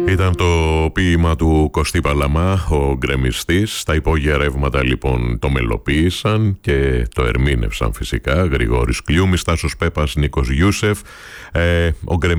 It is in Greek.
Ήταν το ποίημα του Κωστή Παλαμά, ο γκρεμιστής. Τα υπόγεια ρεύματα λοιπόν το μελοποίησαν και το ερμήνευσαν φυσικά. Γρηγόρης Κλιούμης, Τάσος Πέπας, Νίκος Γιούσεφ. Ο